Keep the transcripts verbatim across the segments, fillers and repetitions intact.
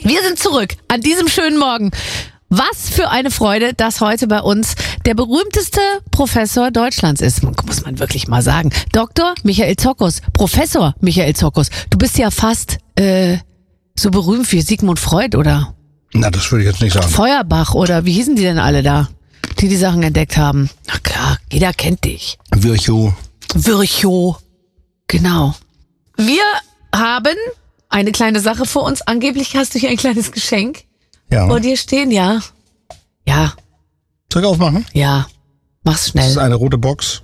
Wir sind zurück an diesem schönen Morgen. Was für eine Freude, dass heute bei uns der berühmteste Professor Deutschlands ist. Muss man wirklich mal sagen. Doktor Michael Zokos. Professor Michael Zokos. Du bist ja fast äh, so berühmt wie Sigmund Freud, oder? Na, das würde ich jetzt nicht sagen. Feuerbach, oder wie hießen die denn alle da, die die Sachen entdeckt haben? Na klar, jeder kennt dich. Virchow. Virchow. Genau. Wir haben eine kleine Sache vor uns. Angeblich hast du hier ein kleines Geschenk. Ja. Vor dir stehen, ja. Ja. Soll ich aufmachen? Ja. Mach's schnell. Das ist eine rote Box.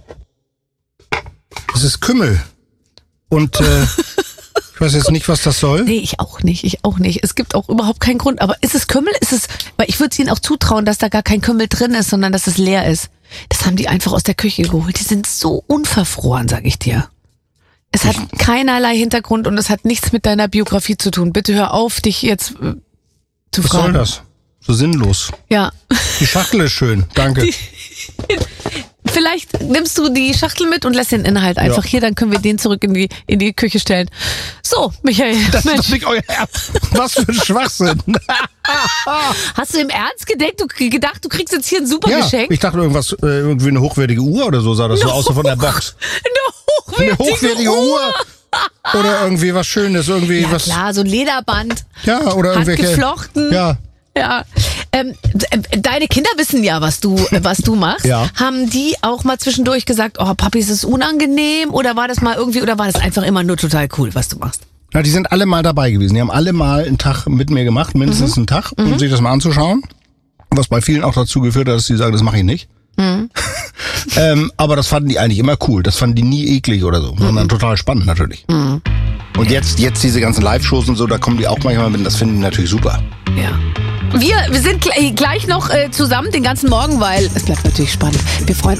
Das ist Kümmel. Und äh, ich weiß jetzt nicht, was das soll. Nee, ich auch nicht. Ich auch nicht. Es gibt auch überhaupt keinen Grund. Aber ist es Kümmel? Ist es, weil ich würde es ihnen auch zutrauen, dass da gar kein Kümmel drin ist, sondern dass es leer ist. Das haben die einfach aus der Küche geholt. Die sind so unverfroren, sag ich dir. Es hat keinerlei Hintergrund und es hat nichts mit deiner Biografie zu tun. Bitte hör auf, dich jetzt äh, zu Was fragen. soll das? So sinnlos. Ja. Die Schachtel ist schön, danke. Die, vielleicht nimmst du die Schachtel mit und lässt den Inhalt einfach Ja. hier, dann können wir den zurück in die in die Küche stellen. So, Michael, Das Mensch, ist doch nicht euer Ernst. Was für ein Schwachsinn. hast du im Ernst gedacht, du, gedacht, du kriegst jetzt hier ein super Ja, Geschenk? ich dachte irgendwas, äh, irgendwie eine hochwertige Uhr oder so sah das so aus so von der Box. Eine hochwertige, Eine hochwertige Uhr. Oder irgendwie was Schönes, irgendwie Ja was. klar, so ein Lederband, Ja, oder irgendwelche. handgeflochten. Ja. Ja. Ähm, d- deine Kinder wissen ja, was du, was du machst. Ja. Haben die auch mal zwischendurch gesagt, oh Papi, ist es unangenehm? Oder war das mal irgendwie, oder war das einfach immer nur total cool, was du machst? Na, die sind alle mal dabei gewesen. Die haben alle mal einen Tag mit mir gemacht, mindestens einen Tag, um sich das mal anzuschauen. Was bei vielen auch dazu geführt hat, dass sie sagen, das mache ich nicht. ähm, aber das fanden die eigentlich immer cool. Das fanden die nie eklig oder so, sondern total spannend natürlich. Und jetzt, jetzt diese ganzen Live-Shows und so, da kommen die auch manchmal mit. Das finden die natürlich super. Ja. Wir, wir sind gl- gleich noch äh, zusammen den ganzen Morgen, weil es bleibt natürlich spannend. Wir freuen uns.